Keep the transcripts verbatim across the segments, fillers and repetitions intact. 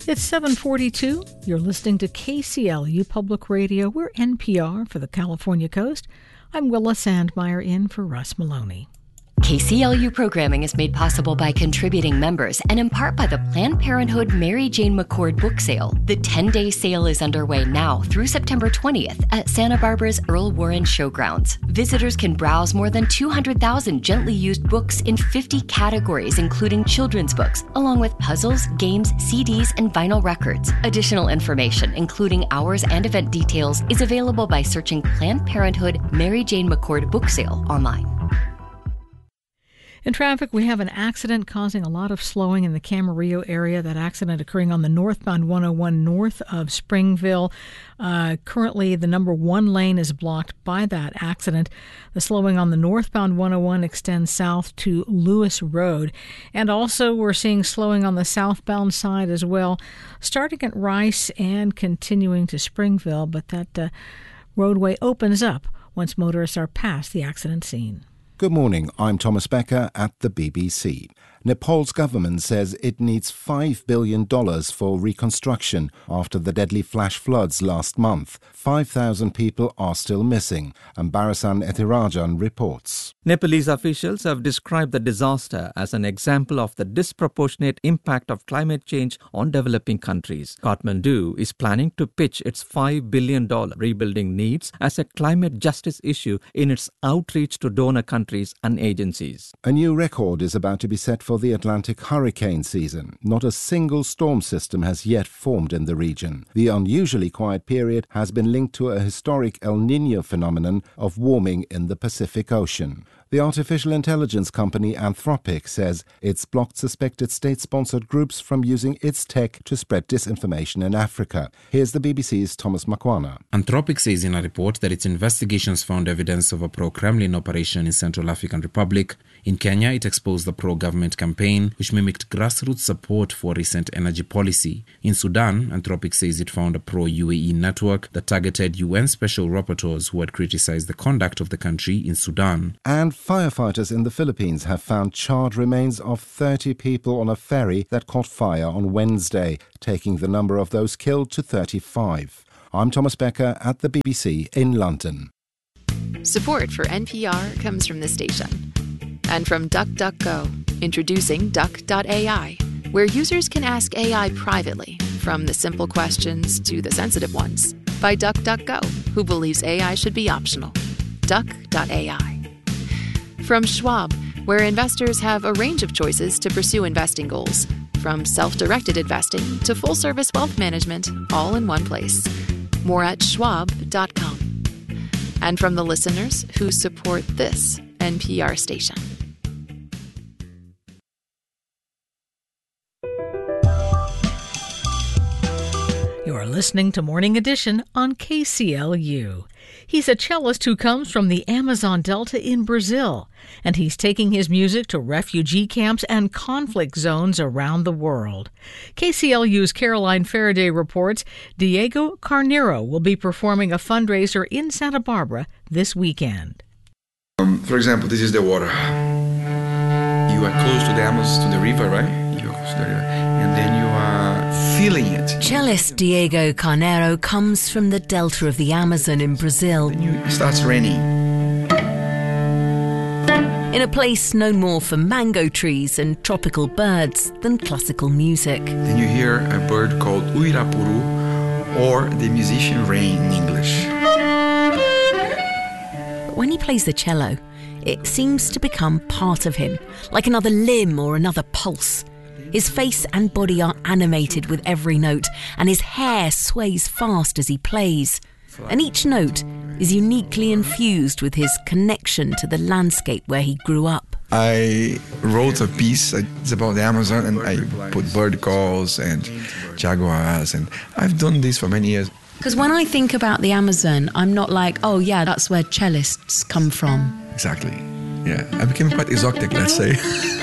It's seven forty-two. You're listening to K C L U Public Radio. We're N P R for the California Coast. I'm Willa Sandmeyer in for Russ Maloney. K C L U programming is made possible by contributing members and in part by the Planned Parenthood Mary Jane McCord book sale. The ten-day sale is underway now through September twentieth at Santa Barbara's Earl Warren Showgrounds. Visitors can browse more than two hundred thousand gently used books in fifty categories, including children's books, along with puzzles, games, C Ds, and vinyl records. Additional information, including hours and event details, is available by searching Planned Parenthood Mary Jane McCord book sale online. In traffic, we have an accident causing a lot of slowing in the Camarillo area. That accident occurring on the northbound one oh one north of Springville. Uh, currently, the number one lane is blocked by that accident. The slowing on the northbound one oh one extends south to Lewis Road. And also, we're seeing slowing on the southbound side as well, starting at Rice and continuing to Springville. But that uh, roadway opens up once motorists are past the accident scene. Good morning, I'm Thomas Becker at the B B C. Nepal's government says it needs five billion dollars for reconstruction after the deadly flash floods last month. five thousand people are still missing, and Barasan Ethirajan reports. Nepalese officials have described the disaster as an example of the disproportionate impact of climate change on developing countries. Kathmandu is planning to pitch its five billion dollars rebuilding needs as a climate justice issue in its outreach to donor countries and agencies. A new record is about to be set for the Atlantic hurricane season. Not a single storm system has yet formed in the region. The unusually quiet period has been linked to a historic El Niño phenomenon of warming in the Pacific Ocean. The artificial intelligence company Anthropic says it's blocked suspected state-sponsored groups from using its tech to spread disinformation in Africa. Here's the B B C's Thomas Makwana. Anthropic says in a report that its investigations found evidence of a pro-Kremlin operation in Central African Republic. In Kenya, it exposed the pro-government campaign, which mimicked grassroots support for recent energy policy. In Sudan, Anthropic says it found a pro-U A E network that targeted U N special rapporteurs who had criticized the conduct of the country in Sudan. And firefighters in the Philippines have found charred remains of thirty people on a ferry that caught fire on Wednesday, taking the number of those killed to thirty-five. I'm Thomas Becker at the B B C in London. Support for N P R comes from this station. And from DuckDuckGo, introducing Duck dot A I, where users can ask A I privately, from the simple questions to the sensitive ones, by DuckDuckGo, who believes A I should be optional. Duck dot A I. From Schwab, where investors have a range of choices to pursue investing goals, from self-directed investing to full-service wealth management, all in one place. More at schwab dot com. And from the listeners who support this N P R station. You're listening to Morning Edition on K C L U. He's a cellist who comes from the Amazon Delta in Brazil, and he's taking his music to refugee camps and conflict zones around the world. K C L U's Caroline Faraday reports Diego Carneiro will be performing a fundraiser in Santa Barbara this weekend. Um, for example, this is the water. You are close to the Amazon, to the river, right? You're close to the river. And then you are feeling it. Cellist Diego Carneiro comes from the delta of the Amazon in Brazil. Then you, it starts raining. In a place known more for mango trees and tropical birds than classical music. Then you hear a bird called Uirapuru, or the musician rain in English. But when he plays the cello, it seems to become part of him, like another limb or another pulse. His face and body are animated with every note, and his hair sways fast as he plays. And each note is uniquely infused with his connection to the landscape where he grew up. I wrote a piece, it's about the Amazon, and I put bird calls and jaguars, and I've done this for many years. Because when I think about the Amazon, I'm not like, oh yeah, that's where cellists come from. Exactly, yeah. I became quite exotic, let's say.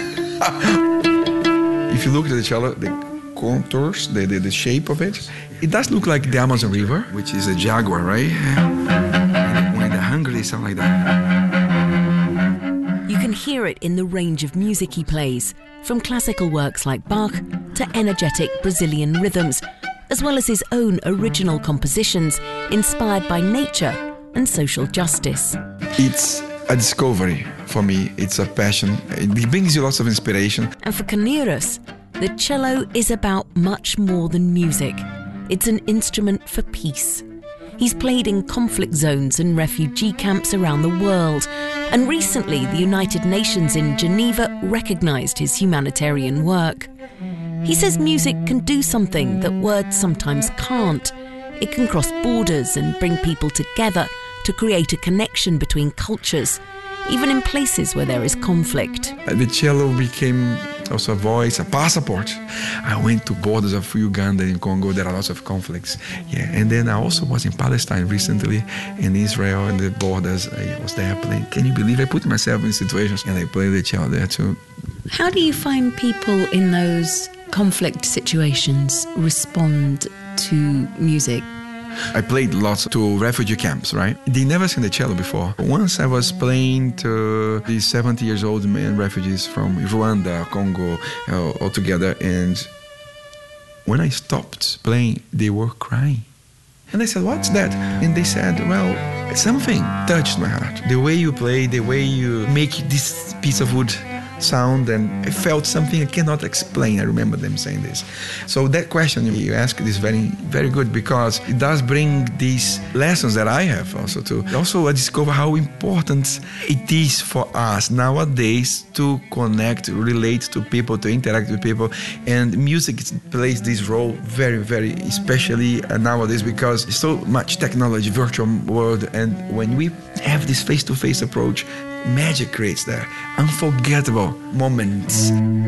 If you look at the cello, the contours, the, the, the shape of it, it does look like the Amazon River, which is a jaguar, right? When they're hungry, they sound like that. You can hear it in the range of music he plays, from classical works like Bach to energetic Brazilian rhythms, as well as his own original compositions inspired by nature and social justice. It's a discovery for me. It's a passion. It brings you lots of inspiration. And for Carneiros, the cello is about much more than music. It's an instrument for peace. He's played in conflict zones and refugee camps around the world. And recently, the United Nations in Geneva recognised his humanitarian work. He says music can do something that words sometimes can't. It can cross borders and bring people together to create a connection between cultures, even in places where there is conflict. The cello became also a voice, a passport. I went to borders of Uganda and Congo. There are lots of conflicts. Yeah, and then I also was in Palestine recently, in Israel, and the borders. I was there playing. Can you believe I put myself in situations and I play the cello there too? How do you find people in those conflict situations respond to music? I played lots to refugee camps, right? They never seen the cello before. Once I was playing to these seventy years old men, refugees from Rwanda, Congo, uh, all together, and when I stopped playing, they were crying. And I said, what's that? And they said, well, something touched my heart. The way you play, the way you make this piece of wood sound, and I felt something I cannot explain. I remember them saying this. So that question you asked is very, very good, because it does bring these lessons that I have also too. Also, I discover how important it is for us nowadays to connect, relate to people, to interact with people, and music plays this role very, very, especially nowadays, because so much technology, virtual world, and when we have this face-to-face approach, magic creates there, unforgettable moments.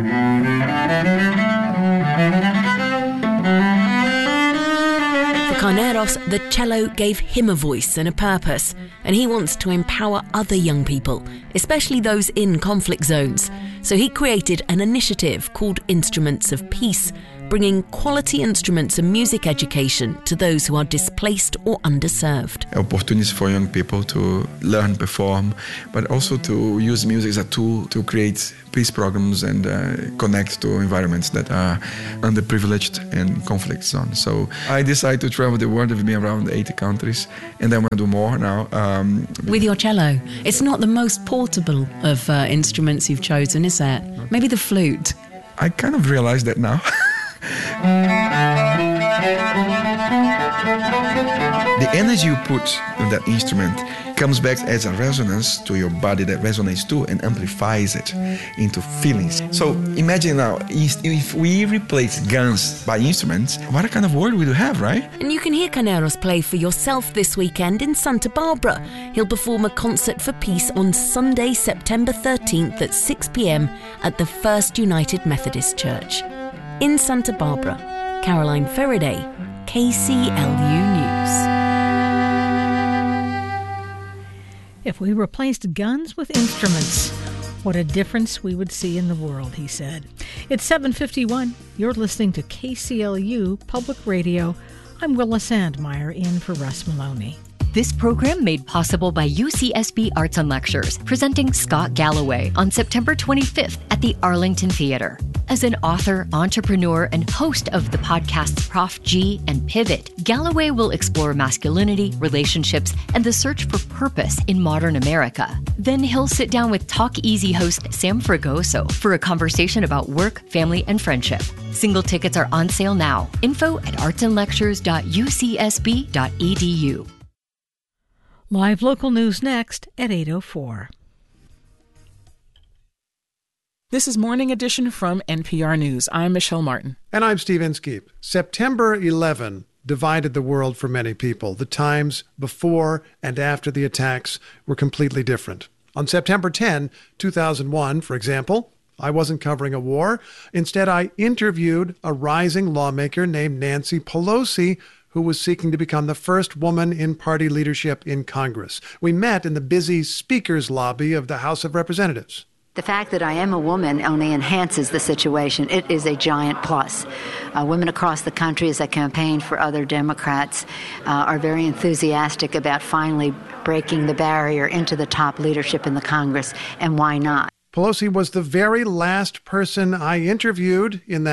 For Carneiros, the cello gave him a voice and a purpose, and he wants to empower other young people, especially those in conflict zones. So he created an initiative called Instruments of Peace, bringing quality instruments and music education to those who are displaced or underserved. Opportunities for young people to learn, perform, but also to use music as a tool to create peace programs and uh, connect to environments that are underprivileged and conflict zones. So I decided to travel the world. I've been around eighty countries, and I want to do more now. Um, With your cello, it's not the most portable of uh, instruments you've chosen, is it? Maybe the flute. I kind of realized that now. The energy you put in that instrument comes back as a resonance to your body that resonates too and amplifies it into feelings. So imagine now, if we replace guns by instruments, what kind of world we do have, right? And you can hear Carneiros play for yourself this weekend in Santa Barbara. He'll perform a concert for peace on Sunday, September thirteenth at six p.m. at the First United Methodist Church. In Santa Barbara, Caroline Faraday, K C L U News. If we replaced guns with instruments, what a difference we would see in the world, he said. It's seven fifty-one. You're listening to K C L U Public Radio. I'm Willa Sandmeyer in for Russ Maloney. This program made possible by U C S B Arts and Lectures, presenting Scott Galloway on September twenty-fifth at the Arlington Theater. As an author, entrepreneur, and host of the podcasts Prof G and Pivot, Galloway will explore masculinity, relationships, and the search for purpose in modern America. Then he'll sit down with Talk Easy host Sam Fragoso for a conversation about work, family, and friendship. Single tickets are on sale now. Info at arts and lectures dot u c s b dot e d u. Live local news next at eight oh four. This is Morning Edition from N P R News. I'm Michelle Martin. And I'm Steve Inskeep. September eleventh divided the world for many people. The times before and after the attacks were completely different. On September tenth, two thousand one, for example, I wasn't covering a war. Instead, I interviewed a rising lawmaker named Nancy Pelosi, who was seeking to become the first woman in party leadership in Congress. We met in the busy speaker's lobby of the House of Representatives. The fact that I am a woman only enhances the situation. It is a giant plus. Uh, women across the country, as I campaign for other Democrats, uh, are very enthusiastic about finally breaking the barrier into the top leadership in the Congress, and why not? Pelosi was the very last person I interviewed in that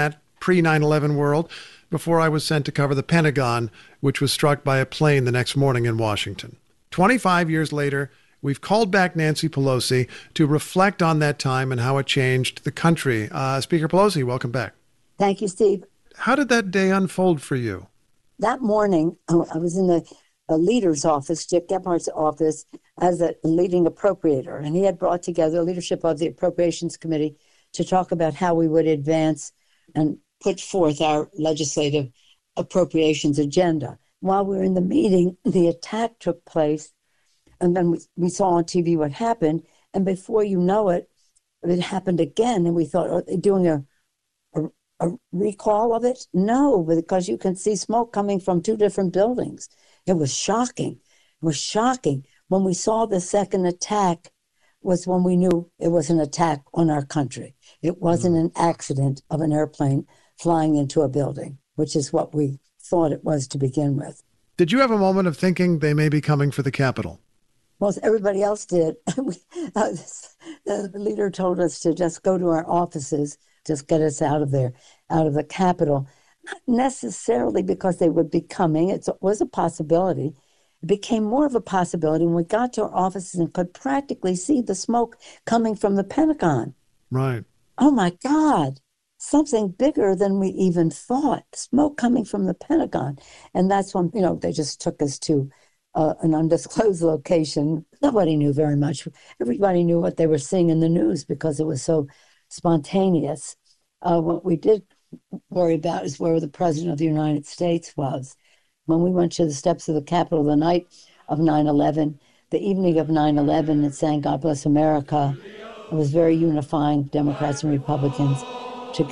pre nine eleven world before I was sent to cover the Pentagon, which was struck by a plane the next morning in Washington. twenty-five years later, we've called back Nancy Pelosi to reflect on that time and how it changed the country. Uh, Speaker Pelosi, welcome back. Thank you, Steve. How did that day unfold for you? That morning, I was in the a leader's office, Dick Gephardt's office, as a leading appropriator. And he had brought together leadership of the Appropriations Committee to talk about how we would advance and put forth our legislative appropriations agenda. While we were in the meeting, the attack took place, and then we, we saw on T V what happened. And before you know it, it happened again. And we thought, are they doing a, a, a recall of it? No, because you can see smoke coming from two different buildings. It was shocking. It was shocking. When we saw the second attack was when we knew it was an attack on our country. It wasn't an accident of an airplane flying into a building, which is what we thought it was to begin with. Did you have a moment of thinking they may be coming for the Capitol? Well, everybody else did. The leader told us to just go to our offices, just get us out of there, out of the Capitol. Not necessarily because they would be coming. It was a possibility. It became more of a possibility when we got to our offices and could practically see the smoke coming from the Pentagon. Right. Oh, my God. Something bigger than we even thought. Smoke coming from the Pentagon. And that's when, you know, they just took us to uh, an undisclosed location. Nobody knew very much. Everybody knew what they were seeing in the news because it was so spontaneous. Uh, what we did worry about is where the President of the United States was. When we went to the steps of the Capitol the night of nine eleven, the evening of nine eleven, and sang God Bless America, it was very unifying, Democrats and Republicans.